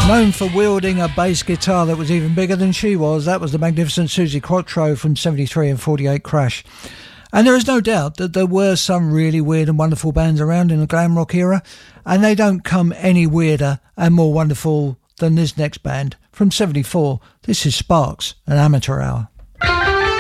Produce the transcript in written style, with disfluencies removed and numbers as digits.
Known for wielding a bass guitar that was even bigger than she was, that was the magnificent Suzi Quatro from 73 and 48 Crash. And there is no doubt that there were some really weird and wonderful bands around in the glam rock era, and they don't come any weirder and more wonderful than this next band. From 74, this is Sparks, an Amateur Hour.